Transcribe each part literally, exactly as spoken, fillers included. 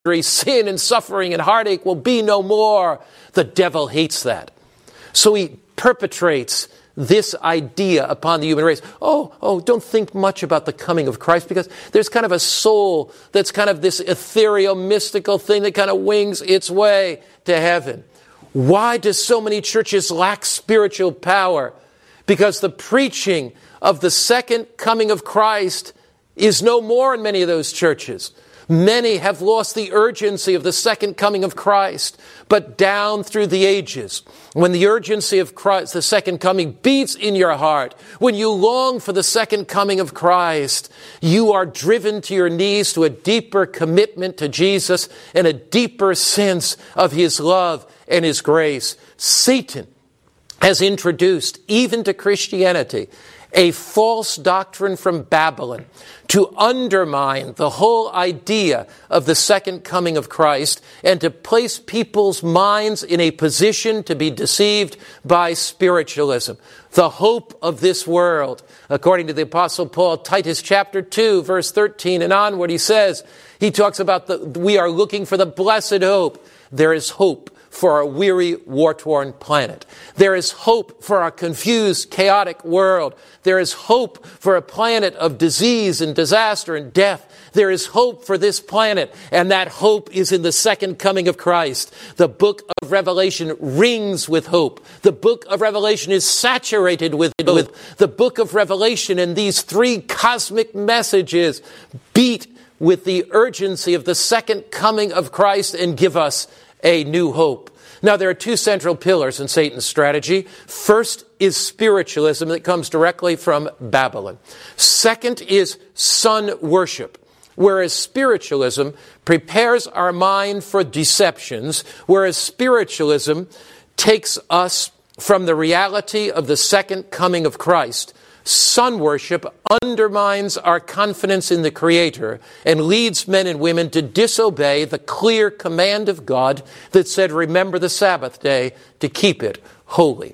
sin and suffering and heartache will be no more. The devil hates that. So he perpetrates this idea upon the human race. Oh, oh, don't think much about the coming of Christ, because there's kind of a soul that's kind of this ethereal, mystical thing that kind of wings its way to heaven. Why do so many churches lack spiritual power? Because the preaching of the second coming of Christ is no more in many of those churches. Many have lost the urgency of the second coming of Christ. But down through the ages, when the urgency of Christ, the second coming, beats in your heart, when you long for the second coming of Christ, you are driven to your knees to a deeper commitment to Jesus and a deeper sense of His love and His grace. Satan has introduced, even to Christianity, a false doctrine from Babylon to undermine the whole idea of the second coming of Christ and to place people's minds in a position to be deceived by spiritualism. The hope of this world, according to the Apostle Paul, Titus chapter two, verse thirteen and onward, he says, he talks about the, we are looking for the blessed hope. There is hope for our weary, war-torn planet. There is hope for our confused, chaotic world. There is hope for a planet of disease and disaster and death. There is hope for this planet, and that hope is in the second coming of Christ. The book of Revelation rings with hope. The book of Revelation is saturated with hope. The book of Revelation and these three cosmic messages beat with the urgency of the second coming of Christ and give us a new hope. Now, there are two central pillars in Satan's strategy. First is spiritualism that comes directly from Babylon. Second is sun worship, whereas spiritualism prepares our mind for deceptions, whereas spiritualism takes us from the reality of the second coming of Christ. Sun worship undermines our confidence in the Creator and leads men and women to disobey the clear command of God that said, remember the Sabbath day to keep it holy.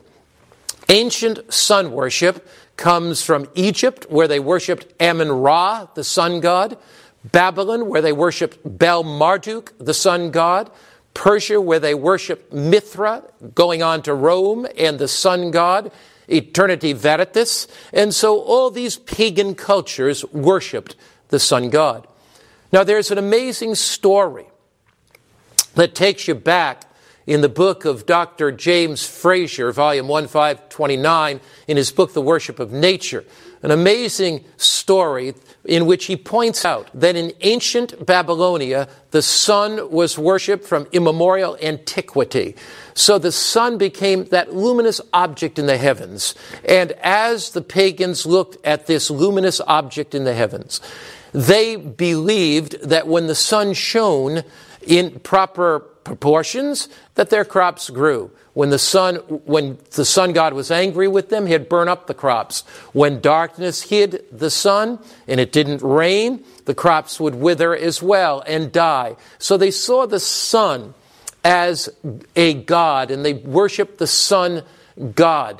Ancient sun worship comes from Egypt, where they worshipped Amun-Ra, the sun god, Babylon, where they worshipped Bel-Marduk, the sun god, Persia, where they worshipped Mithra, going on to Rome and the sun god, Eternity Veritas. And so all these pagan cultures worshipped the sun god. Now there's an amazing story that takes you back in the book of Doctor James Frazier, volume one five twenty-nine, in his book, The Worship of Nature. An amazing story in which he points out that in ancient Babylonia, the sun was worshipped from immemorial antiquity. So the sun became that luminous object in the heavens. And as the pagans looked at this luminous object in the heavens, they believed that when the sun shone in proper proportions, that their crops grew. When the sun, when the sun god was angry with them, he'd burn up the crops. When darkness hid the sun and it didn't rain, the crops would wither as well and die. So they saw the sun as a god, and they worshiped the sun god.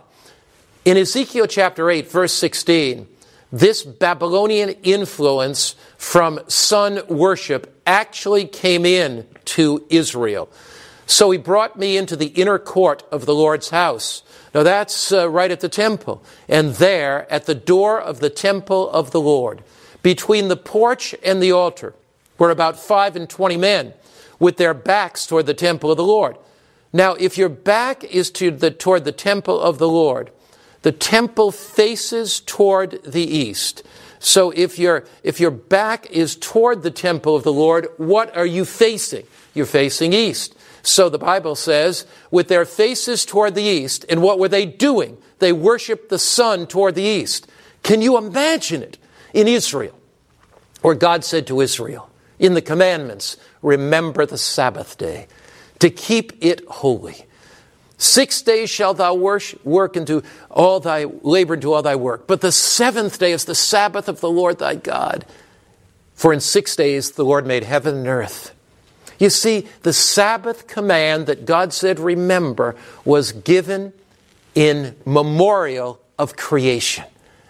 In Ezekiel chapter eight, verse sixteen, this Babylonian influence from sun worship actually came in to Israel. So he brought me into the inner court of the Lord's house. Now that's uh, right at the temple. And there, at the door of the temple of the Lord, between the porch and the altar, were about five and twenty men with their backs toward the temple of the Lord. Now, if your back is to the, toward the temple of the Lord, the temple faces toward the east. So if your if your back is toward the temple of the Lord, what are you facing? You're facing east. So the Bible says, with their faces toward the east, and what were they doing? They worshiped the sun toward the east. Can you imagine it in Israel, where God said to Israel, in the commandments, remember the Sabbath day, to keep it holy. Six days shalt thou worship, work and do all thy labor and do all thy work. But the seventh day is the Sabbath of the Lord thy God. For in six days the Lord made heaven and earth. You see, the Sabbath command that God said, remember, was given in memorial of creation.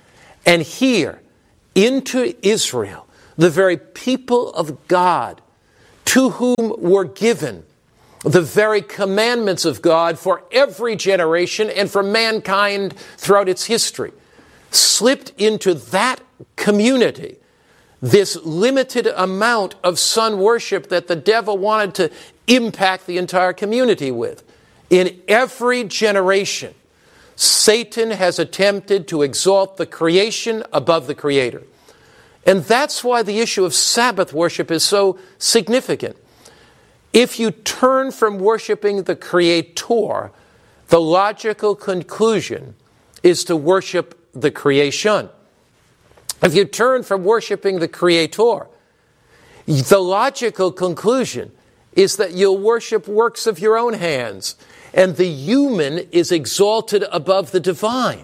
And here, into Israel, the very people of God, to whom were given the very commandments of God for every generation and for mankind throughout its history, slipped into that community this limited amount of sun worship that the devil wanted to impact the entire community with. In every generation, Satan has attempted to exalt the creation above the Creator. And that's why the issue of Sabbath worship is so significant. If you turn from worshiping the Creator, the logical conclusion is to worship the creation. If you turn from worshiping the Creator, the logical conclusion is that you'll worship works of your own hands, and the human is exalted above the divine.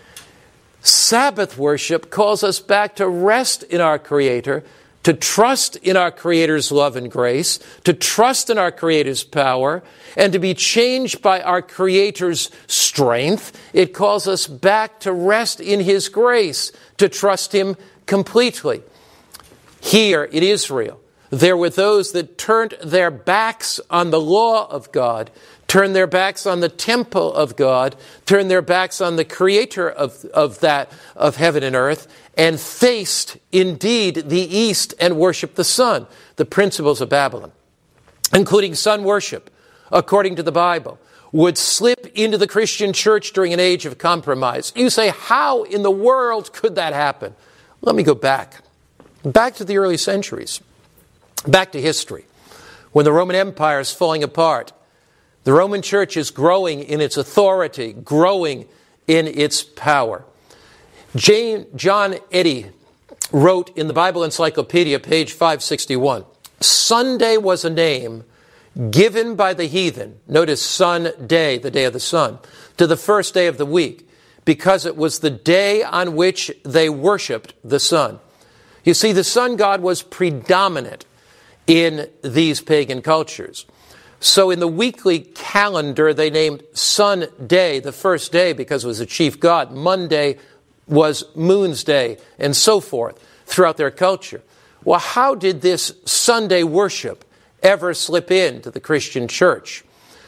Sabbath worship calls us back to rest in our Creator, to trust in our Creator's love and grace, to trust in our Creator's power, and to be changed by our Creator's strength. It calls us back to rest in His grace, to trust Him completely. Here in Israel, there were those that turned their backs on the law of God, turned their backs on the temple of God, turned their backs on the Creator of, of that, of heaven and earth, and faced indeed the east and worshiped the sun, the principles of Babylon, including sun worship, according to the Bible, would slip into the Christian church during an age of compromise. You say, how in the world could that happen? Let me go back. Back to the early centuries. Back to history. When the Roman Empire is falling apart, the Roman Church is growing in its authority, growing in its power. Jane, John Eddy wrote in the Bible Encyclopedia, page five sixty-one, Sunday was a name given by the heathen, notice sun day, the day of the sun, to the first day of the week, because it was the day on which they worshipped the sun. You see, the sun god was predominant in these pagan cultures. So in the weekly calendar, they named Sun Day, the first day, because it was the chief god. Monday was Moon's Day, and so forth, throughout their culture. Well, how did this Sunday worship ever slip into the Christian church?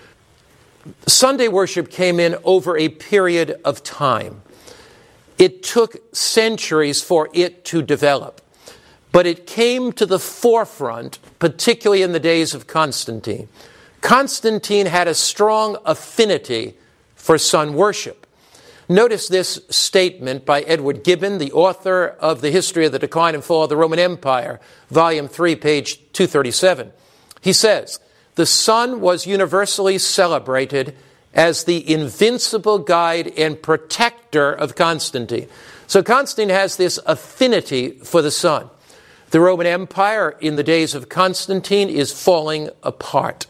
Sunday worship came in over a period of time. It took centuries for it to develop. But it came to the forefront, particularly in the days of Constantine. Constantine had a strong affinity for sun worship. Notice this statement by Edward Gibbon, the author of The History of the Decline and Fall of the Roman Empire, Volume three, page two thirty-seven. He says, the sun was universally celebrated as the invincible guide and protector of Constantine. So Constantine has this affinity for the sun. The Roman Empire in the days of Constantine is falling apart.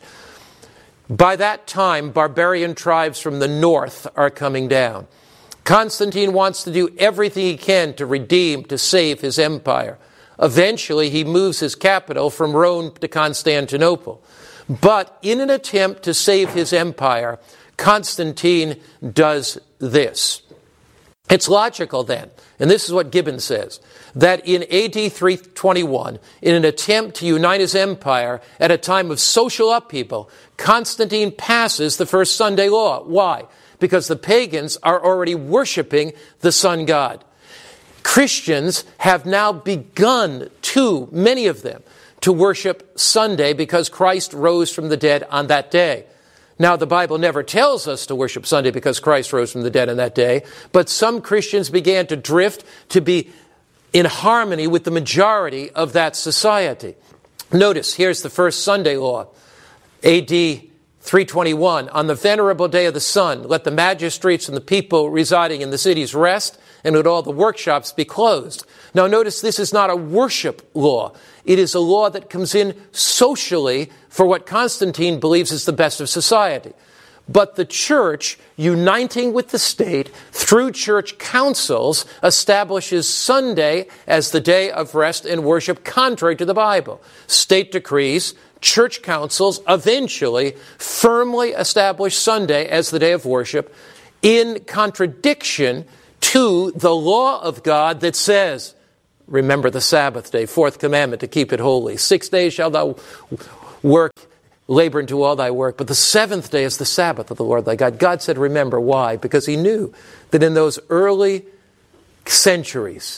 By that time, barbarian tribes from the north are coming down. Constantine wants to do everything he can to redeem, to save his empire. Eventually, he moves his capital from Rome to Constantinople. But in an attempt to save his empire, Constantine does this. It's logical then, and this is what Gibbon says, that in A D three twenty-one, in an attempt to unite his empire at a time of social upheaval, Constantine passes the first Sunday law. Why? Because the pagans are already worshiping the sun god. Christians have now begun to, many of them, to worship Sunday because Christ rose from the dead on that day. Now, the Bible never tells us to worship Sunday because Christ rose from the dead on that day, but some Christians began to drift to be in harmony with the majority of that society. Notice, here's the first Sunday law, A D three twenty-one. On the venerable day of the sun, let the magistrates and the people residing in the cities rest, and let all the workshops be closed. Now notice this is not a worship law. It is a law that comes in socially for what Constantine believes is the best of society. But the church, uniting with the state through church councils, establishes Sunday as the day of rest and worship contrary to the Bible. State decrees, church councils eventually firmly establish Sunday as the day of worship in contradiction to the law of God that says, remember the Sabbath day, fourth commandment, to keep it holy. Six days shalt thou work, labor and do all thy work, but the seventh day is the Sabbath of the Lord thy God. God said, remember. Why? Because he knew that in those early centuries,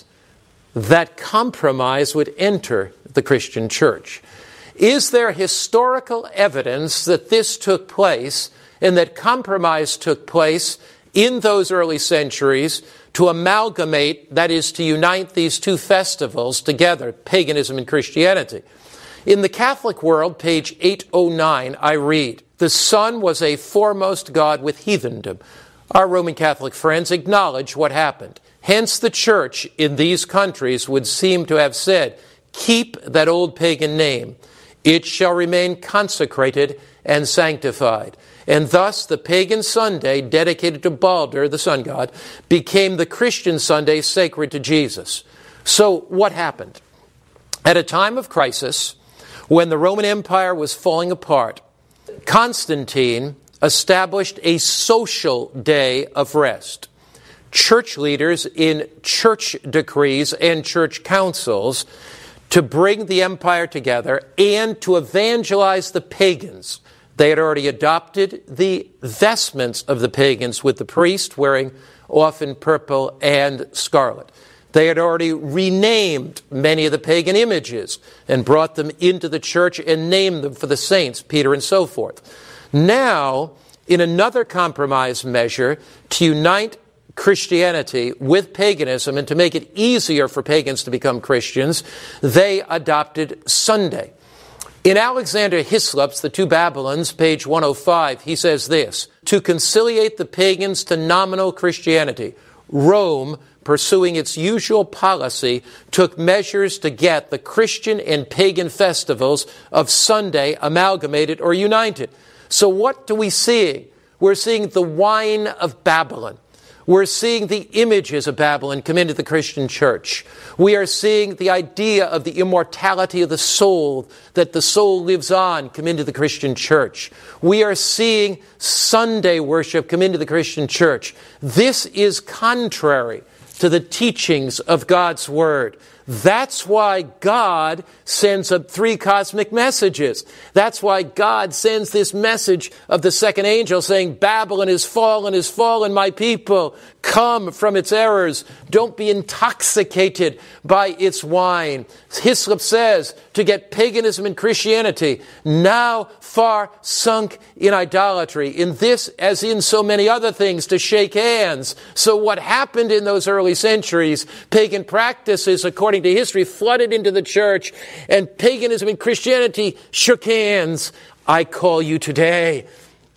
that compromise would enter the Christian church. Is there historical evidence that this took place and that compromise took place in those early centuries to amalgamate, that is, to unite these two festivals together, paganism and Christianity? In the Catholic World, page eight oh nine, I read, the Son was a foremost God with heathendom. Our Roman Catholic friends acknowledge what happened. Hence the Church in these countries would seem to have said, keep that old pagan name. It shall remain consecrated and sanctified. And thus the pagan Sunday dedicated to Balder, the sun god, became the Christian Sunday sacred to Jesus. So what happened? At a time of crisis, when the Roman Empire was falling apart, Constantine established a social day of rest. Church leaders in church decrees and church councils to bring the empire together and to evangelize the pagans. They had already adopted the vestments of the pagans, with the priest wearing often purple and scarlet. They had already renamed many of the pagan images and brought them into the church and named them for the saints, Peter and so forth. Now, in another compromise measure, to unite Christianity with paganism and to make it easier for pagans to become Christians, they adopted Sunday. In Alexander Hislop's The Two Babylons, page one oh five, he says this, to conciliate the pagans to nominal Christianity, Rome, pursuing its usual policy, took measures to get the Christian and pagan festivals of Sunday amalgamated or united. So what do we see? We're seeing the wine of Babylon. We're seeing the images of Babylon come into the Christian church. We are seeing the idea of the immortality of the soul, that the soul lives on, come into the Christian church. We are seeing Sunday worship come into the Christian church. This is contrary to the teachings of God's Word. That's why God sends up three cosmic messages. That's why God sends this message of the second angel saying, Babylon is fallen, is fallen, my people. Come from its errors. Don't be intoxicated by its wine. Hislop says, to get paganism and Christianity, now far sunk in idolatry. In this, as in so many other things, to shake hands. So what happened in those early centuries, pagan practices, according to history, flooded into the church, and paganism and Christianity shook hands. I call you today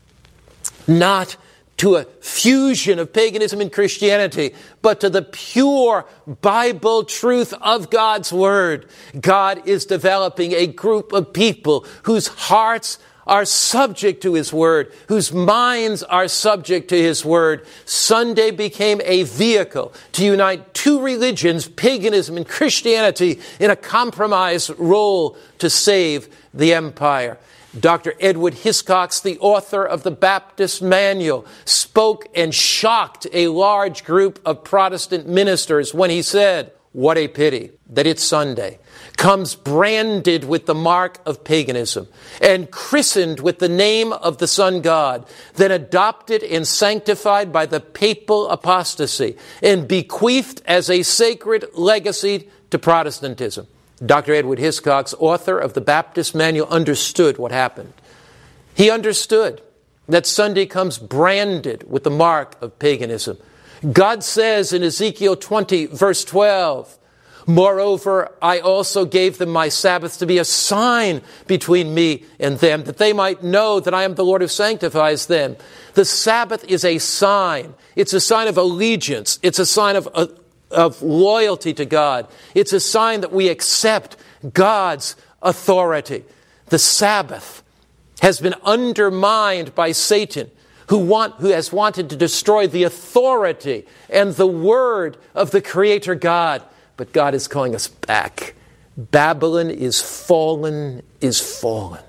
not to a fusion of paganism and Christianity, but to the pure Bible truth of God's Word. God is developing a group of people whose hearts are subject to His Word, whose minds are subject to His Word. Sunday became a vehicle to unite two religions, paganism and Christianity, in a compromise role to save the empire. Doctor Edward Hiscox, the author of the Baptist Manual, spoke and shocked a large group of Protestant ministers when he said, what a pity that it's Sunday comes branded with the mark of paganism and christened with the name of the sun god, then adopted and sanctified by the papal apostasy and bequeathed as a sacred legacy to Protestantism. Doctor Edward Hiscox, author of the Baptist Manual, understood what happened. He understood that Sunday comes branded with the mark of paganism. God says in Ezekiel twenty, verse twelve, moreover, I also gave them my Sabbaths to be a sign between me and them, that they might know that I am the Lord who sanctifies them. The Sabbath is a sign. It's a sign of allegiance. It's a sign of uh, of loyalty to God. It's a sign that we accept God's authority. The Sabbath has been undermined by Satan, who want who has wanted to destroy the authority and the word of the Creator God. But God is calling us back. Babylon is fallen, is fallen.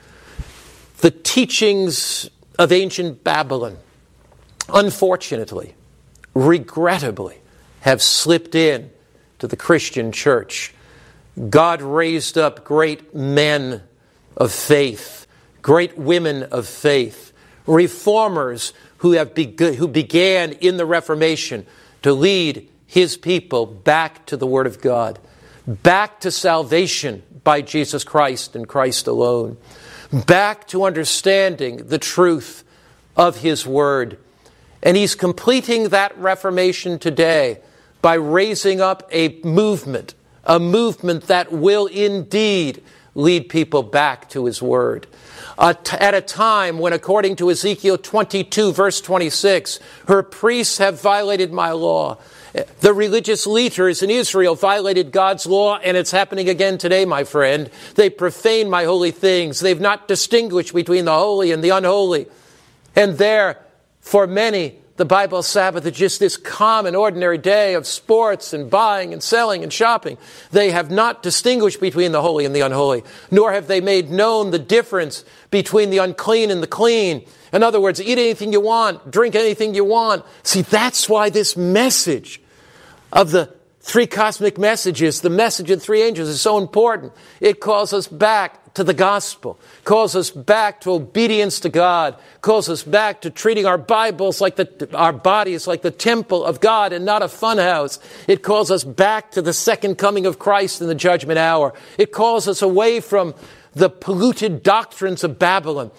The teachings of ancient Babylon, unfortunately, regrettably, have slipped in to the Christian church. God raised up great men of faith, great women of faith, reformers who have beg- who began in the Reformation to lead his people back to the Word of God, back to salvation by Jesus Christ and Christ alone, back to understanding the truth of his Word. And he's completing that Reformation today by raising up a movement, a movement that will indeed lead people back to his Word. Uh, t- at a time when, according to Ezekiel twenty-two, verse twenty-six, her priests have violated my law. The religious leaders in Israel violated God's law, and it's happening again today, my friend. They profane my holy things. They've not distinguished between the holy and the unholy. And there, for many, the Bible Sabbath is just this common, ordinary day of sports and buying and selling and shopping. They have not distinguished between the holy and the unholy, nor have they made known the difference between the unclean and the clean. In other words, eat anything you want, drink anything you want. See, that's why this message of the three cosmic messages, the message of the three angels, is so important. It calls us back to the gospel, calls us back to obedience to God, calls us back to treating our Bibles like the, our bodies like the temple of God and not a funhouse. It calls us back to the second coming of Christ in the judgment hour. It calls us away from the polluted doctrines of Babylon.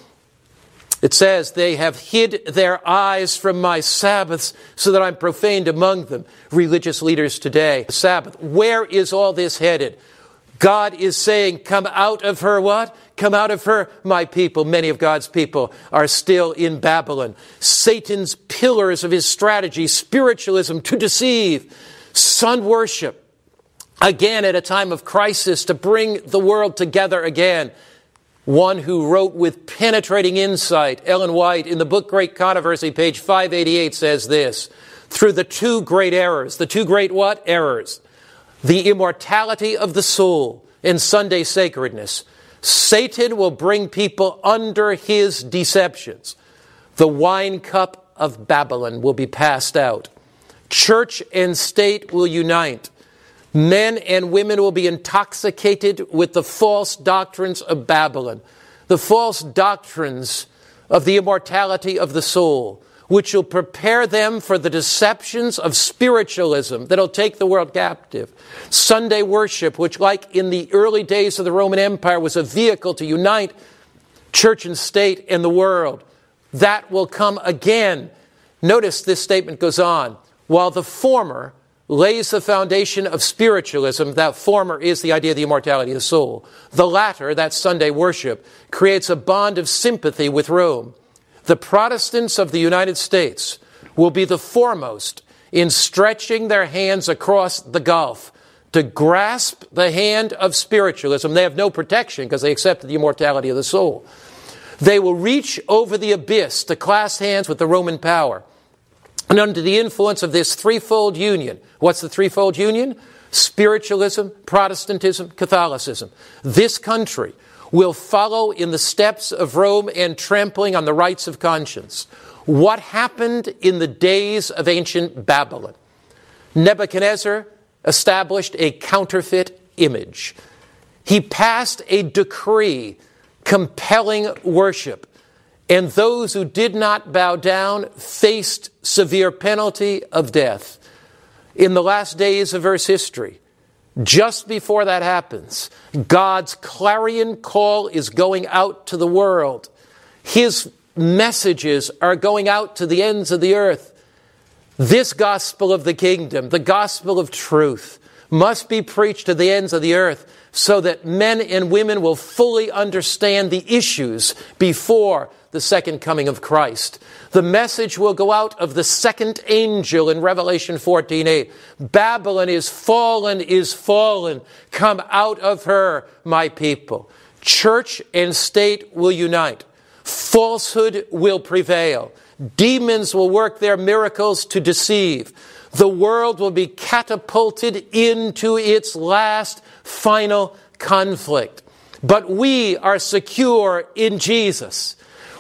It says, they have hid their eyes from my Sabbaths so that I'm profaned among them. Religious leaders today. Sabbath. Where is all this headed? God is saying, come out of her what? Come out of her, my people. Many of God's people are still in Babylon. Satan's pillars of his strategy, spiritualism to deceive, sun worship. Again, at a time of crisis, to bring the world together again. One who wrote with penetrating insight, Ellen White, in the book Great Controversy, page five eighty-eight, says this: through the two great errors, the two great what? Errors. The immortality of the soul and Sunday sacredness. Satan will bring people under his deceptions. The wine cup of Babylon will be passed out. Church and state will unite. Men and women will be intoxicated with the false doctrines of Babylon, the false doctrines of the immortality of the soul, which will prepare them for the deceptions of spiritualism that'll take the world captive. Sunday worship, which like in the early days of the Roman Empire was a vehicle to unite church and state and the world, that will come again. Notice this statement goes on. While the former lays the foundation of spiritualism, that former is the idea of the immortality of the soul. The latter, that Sunday worship, creates a bond of sympathy with Rome. The Protestants of the United States will be the foremost in stretching their hands across the gulf to grasp the hand of spiritualism. They have no protection because they accepted the immortality of the soul. They will reach over the abyss to clasp hands with the Roman power. And under the influence of this threefold union, what's the threefold union? Spiritualism, Protestantism, Catholicism. This country will follow in the steps of Rome and trampling on the rights of conscience. What happened in the days of ancient Babylon? Nebuchadnezzar established a counterfeit image. He passed a decree compelling worship. And those who did not bow down faced severe penalty of death. In the last days of Earth's history, just before that happens, God's clarion call is going out to the world. His messages are going out to the ends of the earth. This gospel of the kingdom, the gospel of truth, must be preached to the ends of the earth so that men and women will fully understand the issues before the second coming of Christ. The message will go out of the second angel in Revelation fourteen eight. Babylon is fallen, is fallen. Come out of her, my people. Church and state will unite. Falsehood will prevail. Demons will work their miracles to deceive. The world will be catapulted into its last, final conflict. But we are secure in Jesus.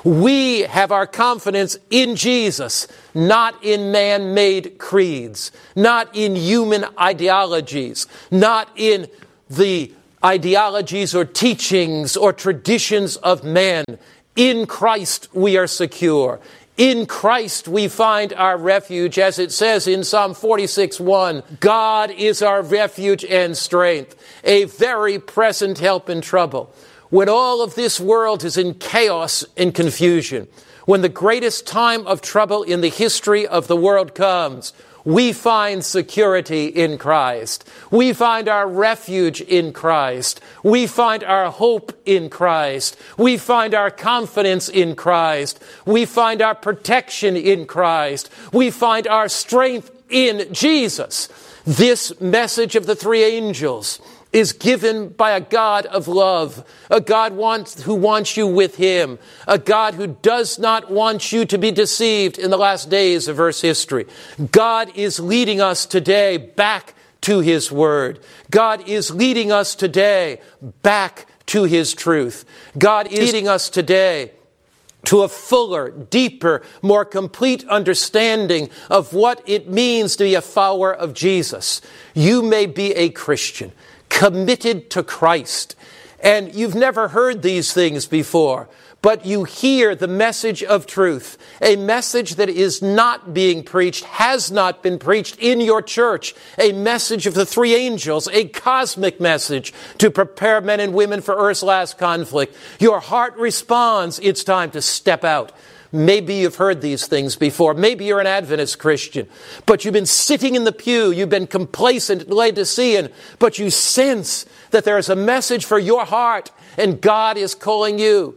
We have our confidence in Jesus, not in man-made creeds, not in human ideologies, not in the ideologies or teachings or traditions of men. In Christ we are secure. In Christ we find our refuge, as it says in Psalm forty-six one. God is our refuge and strength, a very present help in trouble. When all of this world is in chaos and confusion, when the greatest time of trouble in the history of the world comes, we find security in Christ. We find our refuge in Christ. We find our hope in Christ. We find our confidence in Christ. We find our protection in Christ. We find our strength in Jesus. This message of the three angels is given by a God of love, a God wants, who wants you with Him, a God who does not want you to be deceived in the last days of Earth's history. God is leading us today back to His Word. God is leading us today back to His truth. God is leading us today to a fuller, deeper, more complete understanding of what it means to be a follower of Jesus. You may be a Christian, committed to Christ, and you've never heard these things before, but you hear the message of truth, a message that is not being preached, has not been preached in your church, a message of the three angels, a cosmic message to prepare men and women for Earth's last conflict. Your heart responds, it's time to step out. Maybe you've heard these things before. Maybe you're an Adventist Christian, but you've been sitting in the pew. You've been complacent, Laodicean, but you sense that there is a message for your heart, and God is calling you.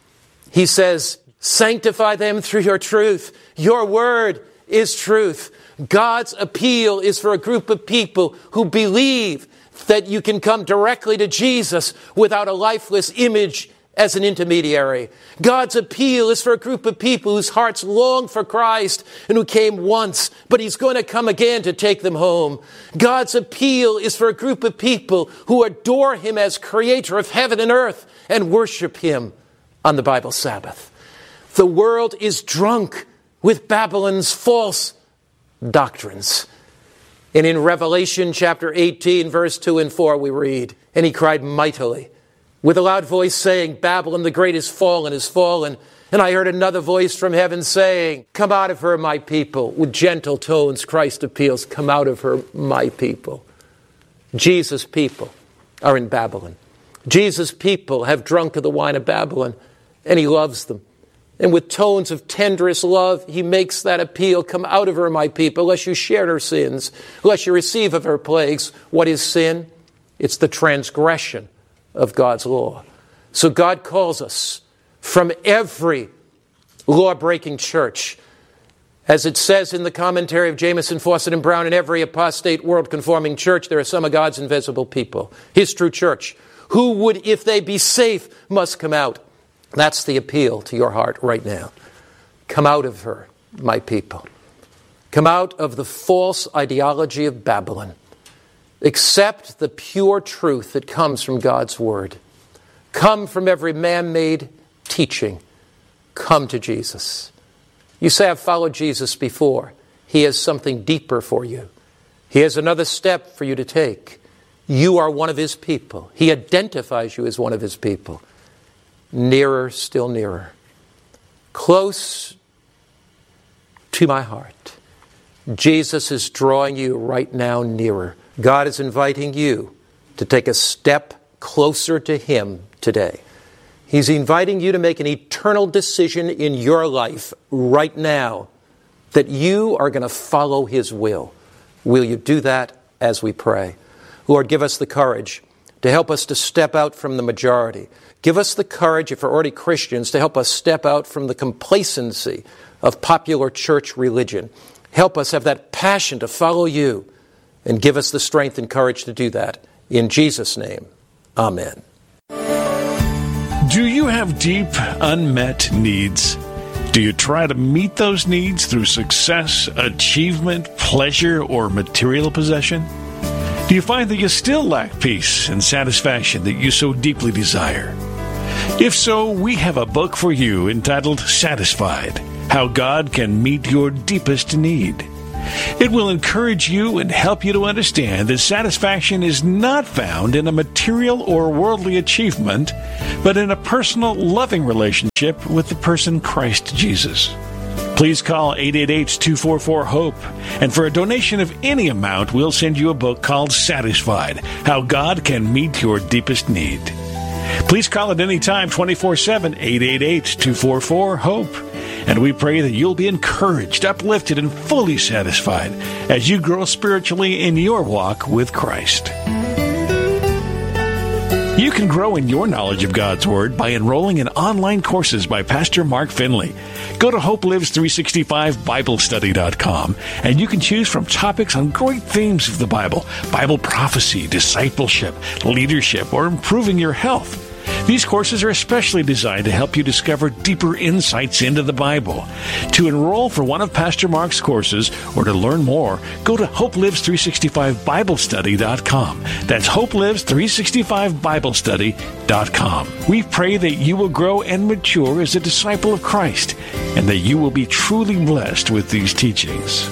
He says, sanctify them through your truth. Your word is truth. God's appeal is for a group of people who believe that you can come directly to Jesus without a lifeless image as an intermediary. God's appeal is for a group of people whose hearts long for Christ and who came once, but He's going to come again to take them home. God's appeal is for a group of people who adore Him as creator of heaven and earth and worship Him on the Bible Sabbath. The world is drunk with Babylon's false doctrines. And in Revelation chapter eighteen, verse two and four, we read, and he cried mightily with a loud voice saying, Babylon the great is fallen, is fallen. And I heard another voice from heaven saying, come out of her, my people. With gentle tones, Christ appeals, come out of her, my people. Jesus' people are in Babylon. Jesus' people have drunk of the wine of Babylon, and He loves them. And with tones of tenderest love, He makes that appeal, come out of her, my people, lest you share her sins, lest you receive of her plagues. What is sin? It's the transgression of God's law. So God calls us from every law-breaking church. As it says in the commentary of Jameson, Fawcett, and Brown, in every apostate, world-conforming church, there are some of God's invisible people. His true church, who would, if they be safe, must come out. That's the appeal to your heart right now. Come out of her, my people. Come out of the false ideology of Babylon. Accept the pure truth that comes from God's Word. Come from every man-made teaching. Come to Jesus. You say, I've followed Jesus before. He has something deeper for you. He has another step for you to take. You are one of His people. He identifies you as one of His people. Nearer, still nearer. Close to my heart. Jesus is drawing you right now nearer. God is inviting you to take a step closer to Him today. He's inviting you to make an eternal decision in your life right now that you are going to follow His will. Will you do that as we pray? Lord, give us the courage to help us to step out from the majority. Give us the courage, if we're already Christians, to help us step out from the complacency of popular church religion. Help us have that passion to follow You, and give us the strength and courage to do that. In Jesus' name, amen. Do you have deep, unmet needs? Do you try to meet those needs through success, achievement, pleasure, or material possession? Do you find that you still lack peace and satisfaction that you so deeply desire? If so, we have a book for you entitled Satisfied: How God Can Meet Your Deepest Need. It will encourage you and help you to understand that satisfaction is not found in a material or worldly achievement, but in a personal, loving relationship with the person Christ Jesus. Please call eight eight eight, two four four, HOPE, and for a donation of any amount, we'll send you a book called Satisfied, How God Can Meet Your Deepest Need. Please call at any time, twenty-four seven, eight eight eight, two four four, HOPE. And we pray that you'll be encouraged, uplifted, and fully satisfied as you grow spiritually in your walk with Christ. You can grow in your knowledge of God's Word by enrolling in online courses by Pastor Mark Finley. Go to Hope Lives three sixty-five Bible Study dot com, and you can choose from topics on great themes of the Bible, Bible prophecy, discipleship, leadership, or improving your health. These courses are especially designed to help you discover deeper insights into the Bible. To enroll for one of Pastor Mark's courses or to learn more, go to Hope Lives three sixty-five Bible Study dot com. That's Hope Lives three sixty-five Bible Study dot com. We pray that you will grow and mature as a disciple of Christ and that you will be truly blessed with these teachings.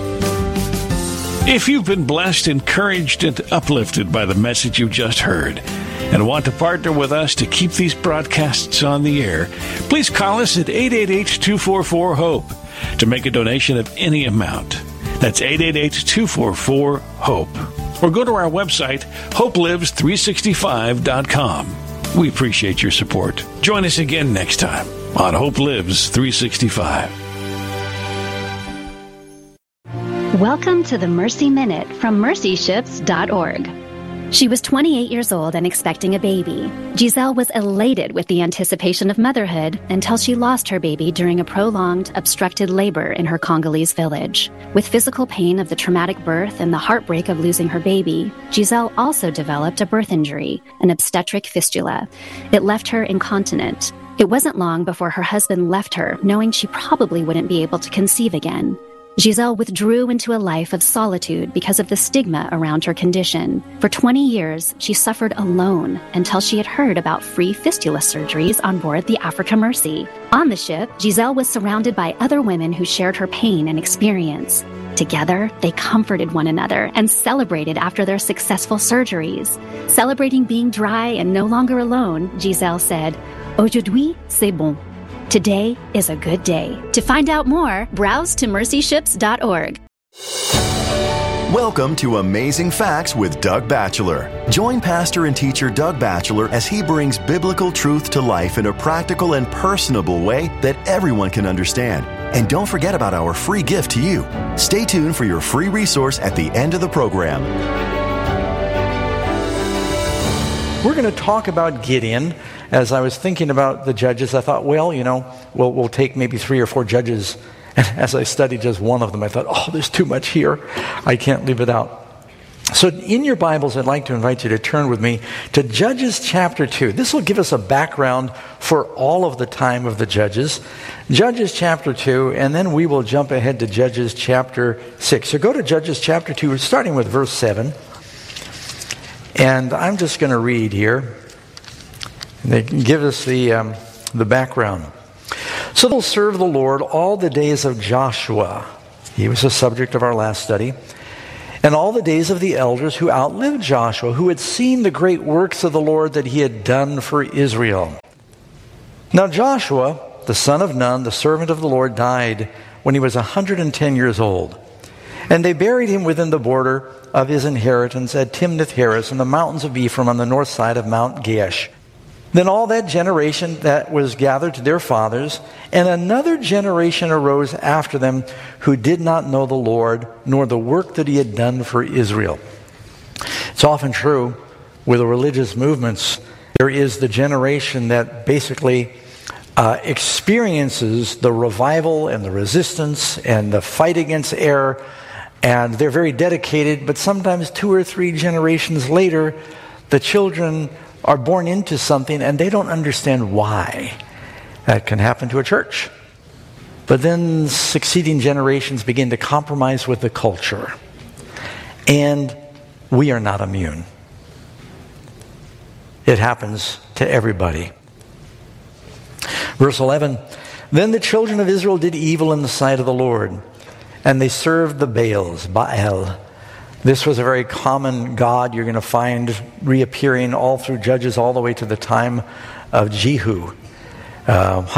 If you've been blessed, encouraged, and uplifted by the message you just heard, and want to partner with us to keep these broadcasts on the air, please call us at eight eight eight, two four four, HOPE to make a donation of any amount. That's eight eight eight, two four four, HOPE. Or go to our website, Hope Lives three sixty-five dot com. We appreciate your support. Join us again next time on Hope Lives three sixty-five. Welcome to the Mercy Minute from mercy ships dot org. She was twenty-eight years old and expecting a baby. Giselle was elated with the anticipation of motherhood until she lost her baby during a prolonged, obstructed labor in her Congolese village. With physical pain of the traumatic birth and the heartbreak of losing her baby, Giselle also developed a birth injury, an obstetric fistula. It left her incontinent. It wasn't long before her husband left her, knowing she probably wouldn't be able to conceive again. Giselle withdrew into a life of solitude because of the stigma around her condition. For twenty years, she suffered alone until she had heard about free fistula surgeries on board the Africa Mercy. On the ship, Giselle was surrounded by other women who shared her pain and experience. Together, they comforted one another and celebrated after their successful surgeries. Celebrating being dry and no longer alone, Giselle said, "Aujourd'hui, c'est bon. Today is a good day." To find out more, browse to mercy ships dot org. Welcome to Amazing Facts with Doug Batchelor. Join pastor and teacher Doug Batchelor as he brings biblical truth to life in a practical and personable way that everyone can understand. And don't forget about our free gift to you. Stay tuned for your free resource at the end of the program. We're going to talk about Gideon. As I was thinking about the judges, I thought, well, you know, we'll, we'll take maybe three or four judges. And as I studied just one of them, I thought, oh, there's too much here. I can't leave it out. So in your Bibles, I'd like to invite you to turn with me to Judges chapter two. This will give us a background for all of the time of the Judges. Judges chapter two, and then we will jump ahead to Judges chapter six. So go to Judges chapter two, starting with verse seven. And I'm just going to read here. They give us the um, the background. So they'll serve the Lord all the days of Joshua. He was the subject of our last study. And all the days of the elders who outlived Joshua, who had seen the great works of the Lord that he had done for Israel. Now Joshua, the son of Nun, the servant of the Lord, died when he was one hundred ten years old. And they buried him within the border of his inheritance at Timnath-Heres in the mountains of Ephraim on the north side of Mount Gaash. Then all that generation that was gathered to their fathers, and another generation arose after them who did not know the Lord, nor the work that he had done for Israel. It's often true with the religious movements. There is the generation that basically uh, experiences the revival and the resistance and the fight against error, and they're very dedicated, but sometimes two or three generations later, the children are born into something and they don't understand why. That can happen to a church. But then succeeding generations begin to compromise with the culture. And we are not immune. It happens to everybody. Verse eleven, then the children of Israel did evil in the sight of the Lord. and they served the Baals, Baal. This was a very common god you're going to find reappearing all through Judges all the way to the time of Jehu. Uh,